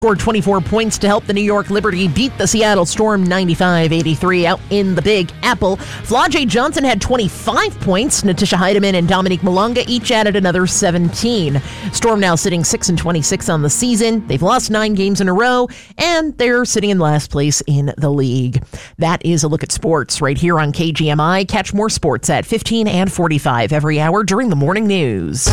Scored 24 points to help the New York Liberty beat the Seattle Storm 95-83 out in the Big Apple. Flau'jae Johnson had 25 points. Natisha Heidemann and Dominique Malonga each added another 17. Storm now sitting 6-26 on the season. They've lost 9 games in a row, and they're sitting in last place in the league. That is a look at sports right here on KGMI. Catch more sports at 15 and 45 every hour during the morning news.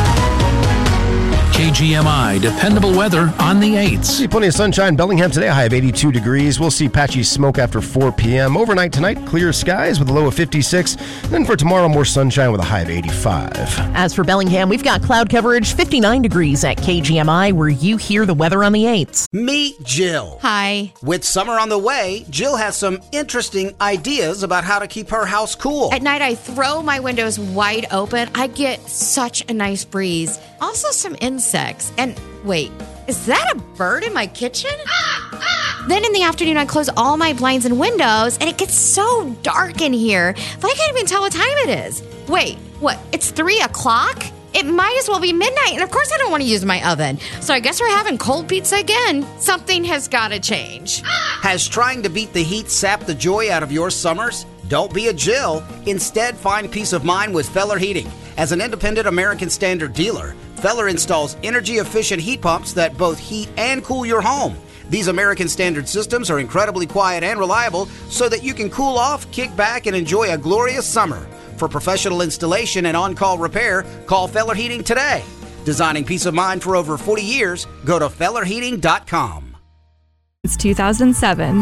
KGMI, dependable weather on the 8s. See plenty of sunshine. Bellingham today, a high of 82 degrees. We'll see patchy smoke after 4 p.m. Overnight tonight, clear skies with a low of 56. Then for tomorrow, more sunshine with a high of 85. As for Bellingham, we've got cloud coverage, 59 degrees at KGMI, where you hear the weather on the 8s. Meet Jill. Hi. With summer on the way, Jill has some interesting ideas about how to keep her house cool. At night, I throw my windows wide open. I get such a nice breeze. Also, some insects. And wait, is that a bird in my kitchen? Then in the afternoon, I close all my blinds and windows, and it gets so dark in here that I can't even tell what time it is. Wait, what? It's 3 o'clock? It might as well be midnight, and of course I don't want to use my oven. So I guess we're having cold pizza again. Something has got to change. Has trying to beat the heat sapped the joy out of your summers? Don't be a Jill. Instead, find peace of mind with Feller Heating. As an independent American Standard dealer, Feller installs energy-efficient heat pumps that both heat and cool your home. These American Standard systems are incredibly quiet and reliable so that you can cool off, kick back, and enjoy a glorious summer. For professional installation and on-call repair, call Feller Heating today. Designing peace of mind for over 40 years, go to fellerheating.com. It's 2007.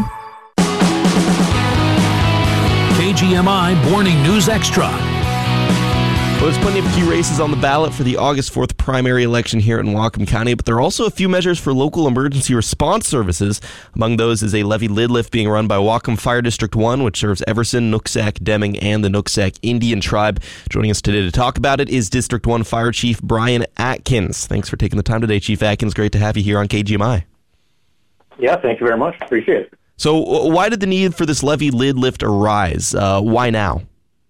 KGMI Morning News Extra. Well, there's plenty of key races on the ballot for the August 4th primary election here in Whatcom County, but there are also a few measures for local emergency response services. Among those is a levee lid lift being run by Whatcom Fire District 1, which serves Everson, Nooksack, Deming, and the Nooksack Indian Tribe. Joining us today to talk about it is District 1 Fire Chief Brian Atkins. Thanks for taking the time today, Chief Atkins. Great to have you here on KGMI. Yeah, thank you very much. Appreciate it. So why did the need for this levee lid lift arise? Why now?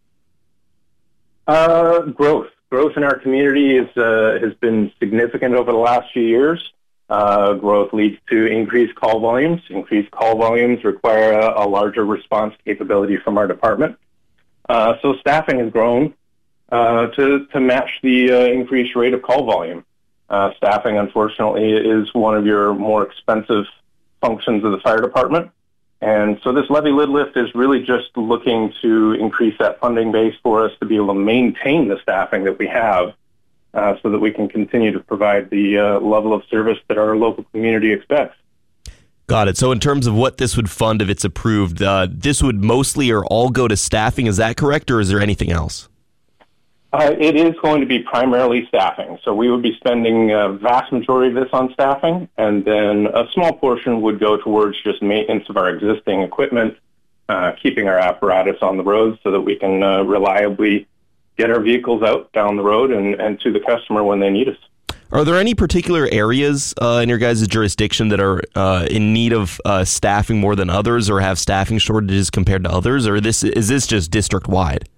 Growth in our community has been significant over the last few years. Growth leads to increased call volumes. Increased call volumes require a larger response capability from our department. So staffing has grown to match the increased rate of call volume. Staffing, unfortunately, is one of your more expensive functions of the fire department. And so this levee lid lift is really just looking to increase that funding base for us to be able to maintain the staffing that we have so that we can continue to provide the level of service that our local community expects. Got it. So in terms of what this would fund if it's approved, this would mostly or all go to staffing. Is that correct, or is there anything else? It is going to be primarily staffing. So we would be spending a vast majority of this on staffing, and then a small portion would go towards just maintenance of our existing equipment, keeping our apparatus on the road so that we can reliably get our vehicles out down the road and to the customer when they need us. Are there any particular areas in your guys' jurisdiction that are in need of staffing more than others, or have staffing shortages compared to others, or is this just district-wide?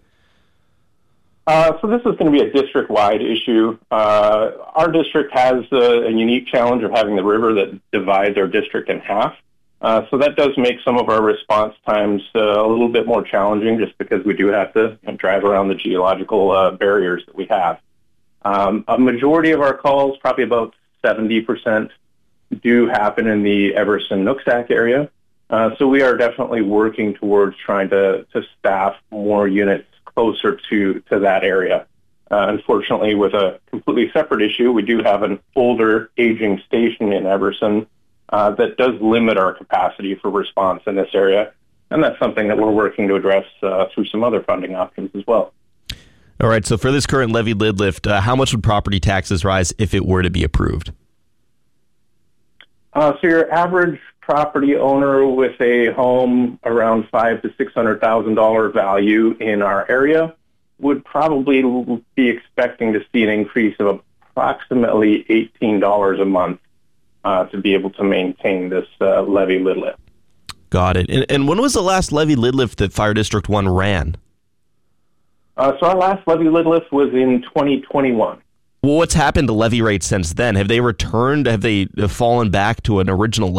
So this is going to be a district-wide issue. Our district has a unique challenge of having the river that divides our district in half. So that does make some of our response times a little bit more challenging just because we do have to drive around the geological barriers that we have. A majority of our calls, probably about 70%, do happen in the Everson-Nooksack area. So we are definitely working towards trying to staff more units closer to that area. Unfortunately, with a completely separate issue, we do have an older, aging station in Everson that does limit our capacity for response in this area, and that's something that we're working to address through some other funding options as well. All right, so for this current levee lid lift, how much would property taxes rise if it were to be approved? So your average property owner with a home around $500,000 to $600,000 value in our area would probably be expecting to see an increase of approximately $18 a month to be able to maintain this levee lid lift. Got it. And when was the last levee lid lift that Fire District 1 ran? So our last levee lid lift was in 2021. Well, what's happened to levy rates since then? Have they returned? Have they fallen back to an original